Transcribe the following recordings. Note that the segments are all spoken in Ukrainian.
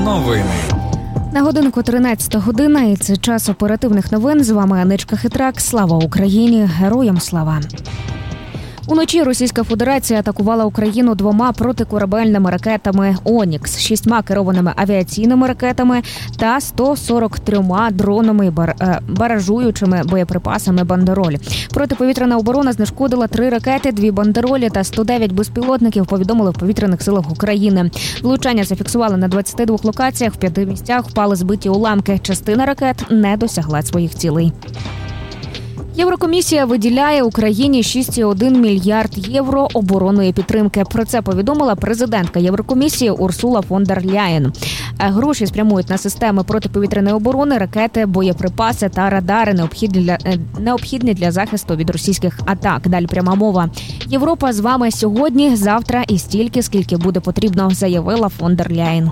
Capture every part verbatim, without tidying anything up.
Новини. На годинку тринадцята година, і це час оперативних новин. З вами Аничка Хитрак. Слава Україні! Героям слава! Уночі Російська Федерація атакувала Україну двома протикорабельними ракетами «Онікс», шістьма керованими авіаційними ракетами та сто сорок трьома дронами бар... баражуючими боєприпасами «Бандероль». Протиповітряна оборона знешкодила три ракети, дві «Бандеролі» та сто дев'ять безпілотників, повідомили в повітряних силах України. Влучання зафіксували на двадцяти двох локаціях, в п'яти місцях впали збиті уламки. Частина ракет не досягла своїх цілей. Єврокомісія виділяє Україні шість цілих один мільярд євро оборонної підтримки. Про це повідомила президентка Єврокомісії Урсула фон дер Ляєн. Гроші спрямують на системи протиповітряної оборони, ракети, боєприпаси та радари, необхідні для, необхідні для захисту від російських атак. Далі пряма мова. Європа з вами сьогодні, завтра і стільки, скільки буде потрібно, заявила фон дер Ляєн.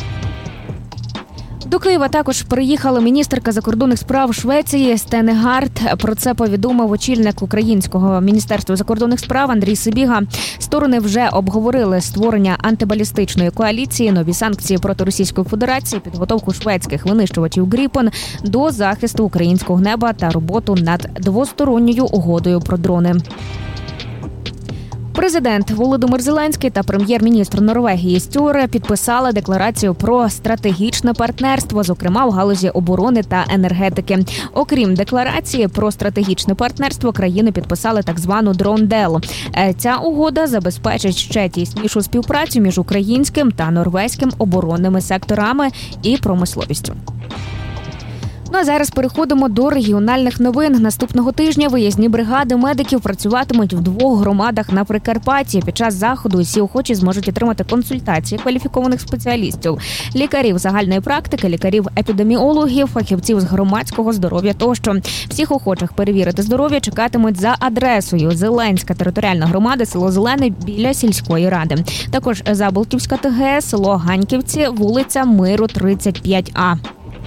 До Києва також приїхала міністерка закордонних справ Швеції Стене Гард. Про це повідомив очільник українського міністерства закордонних справ Андрій Сибіга. Сторони вже обговорили створення антибалістичної коаліції, нові санкції проти Російської Федерації, підготовку шведських винищувачів «Гріпен» до захисту українського неба та роботу над двосторонньою угодою про дрони. Президент Володимир Зеленський та прем'єр-міністр Норвегії Стьоре підписали декларацію про стратегічне партнерство, зокрема в галузі оборони та енергетики. Окрім декларації про стратегічне партнерство, країни підписали так звану «Дрон-дел». Ця угода забезпечить ще тіснішу співпрацю між українським та норвезьким оборонними секторами і промисловістю. Ну а зараз переходимо до регіональних новин. Наступного тижня виїзні бригади медиків працюватимуть в двох громадах на Прикарпатті. Під час заходу всі охочі зможуть отримати консультації кваліфікованих спеціалістів, лікарів загальної практики, лікарів-епідеміологів, фахівців з громадського здоров'я тощо. Всіх охочих перевірити здоров'я чекатимуть за адресою: Зеленська територіальна громада, село Зелене, біля сільської ради. Також Заболтівська ТГ, село Ганьківці, вулиця Миру, тридцять п'ять А.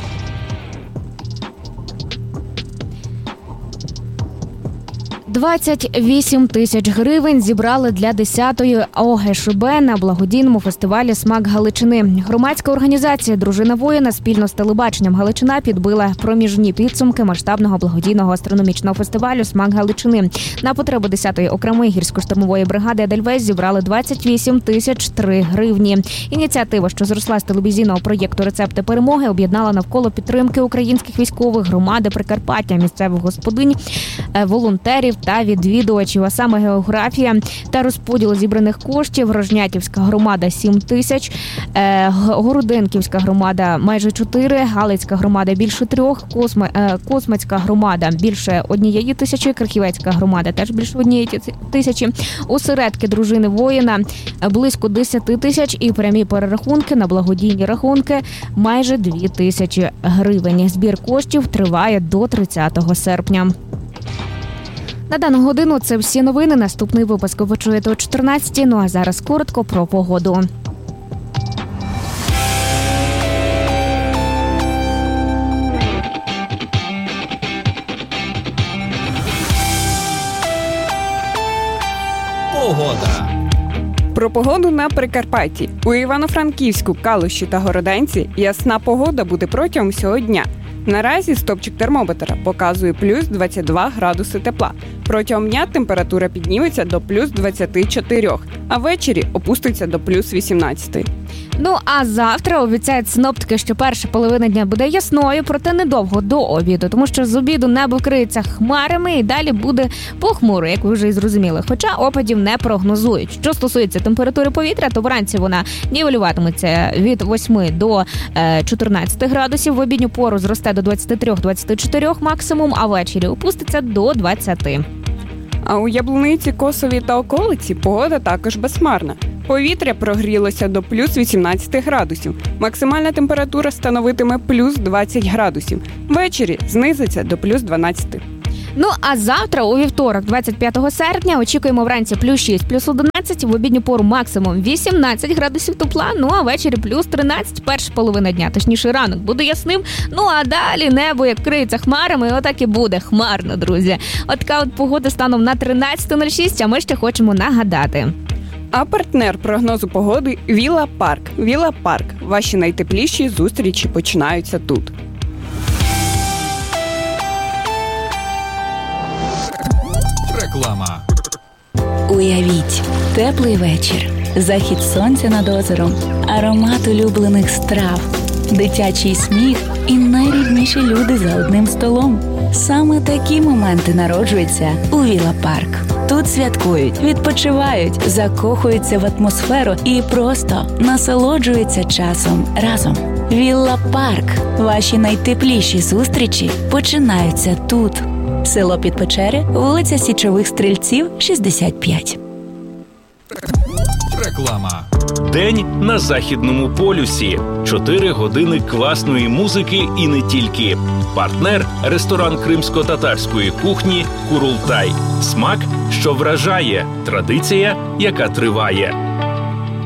двадцять вісім тисяч гривень зібрали для десятої О Ге Ше Бе на благодійному фестивалі «Смак Галичини». Громадська організація «Дружина воїна» спільно з телебаченням Галичина підбила проміжні підсумки масштабного благодійного астрономічного фестивалю «Смак Галичини». На потреби десятої окремої гірсько-штурмової бригади «Едельвейс» зібрали двадцять вісім тисяч три гривні. Ініціатива, що зросла з телевізійного проєкту «Рецепти перемоги», об'єднала навколо підтримки українських військових, громади Прикарпаття, місцевих господинь, волонтерів та відвідувачів, а саме географія та розподіл зібраних коштів. Рожнятівська громада – сім тисяч, Городенківська громада – майже чотири, Галицька громада – більше трьох, Косма, Космацька громада – більше однієї тисячі, Крахівецька громада – теж більше однієї тисячі, осередки дружини воїна – близько десять тисяч і прямі перерахунки на благодійні рахунки – майже дві тисячі гривень. Збір коштів триває до тридцятого серпня. На дану годину це всі новини. Наступний випуск ви почуєте о чотирнадцятій. Ну а зараз коротко про погоду. Погода. Про погоду на Прикарпатті. У Івано-Франківську, Калуші та Городенці ясна погода буде протягом всього дня. Наразі стопчик термометра показує плюс двадцять два градуси тепла. Протягом дня температура підніметься до плюс двадцять чотири, а ввечері опуститься до плюс вісімнадцять. Ну а завтра обіцяють синоптики, що перша половина дня буде ясною, проте недовго до обіду, тому що з обіду небо криється хмарами і далі буде похмуро, як ви вже і зрозуміли. Хоча опадів не прогнозують. Що стосується температури повітря, то вранці вона нівелюватиметься від восьми до чотирнадцяти градусів, в обідню пору зросте до двадцять три - двадцять чотири максимум, а ввечері опуститься до двадцяти. А у Яблуниці, Косові та околиці погода також безхмарна. Повітря прогрілося до плюс вісімнадцять градусів. Максимальна температура становитиме плюс двадцять градусів. Ввечері знизиться до плюс дванадцять. Ну, а завтра, у вівторок, двадцять п'ятого серпня, очікуємо вранці плюс шість, плюс одинадцять, в обідню пору максимум вісімнадцять градусів тепла, ну а ввечері плюс тринадцять, перша половина дня, точніше ранок буде ясним, ну а далі небо як криється хмарами, отак і буде хмарно, друзі. От така от погода станом на тринадцяте нуль шість, а ми ще хочемо нагадати. А партнер прогнозу погоди – Вілла Парк. Вілла Парк. Ваші найтепліші зустрічі починаються тут. Реклама. Уявіть, теплий вечір, захід сонця над озером, аромат улюблених страв, дитячий сміх і найрідніші люди за одним столом. Саме такі моменти народжуються у Вілла Парк. Тут святкують, відпочивають, закохуються в атмосферу і просто насолоджуються часом разом. Вілла Парк. Ваші найтепліші зустрічі починаються тут. Село Підпечери, вулиця Січових Стрільців, шістдесят п'ять. Реклама. День на Західному полюсі. Чотири години класної музики і не тільки. Партнер – ресторан кримсько-татарської кухні «Курултай». Смак, що вражає. Традиція, яка триває.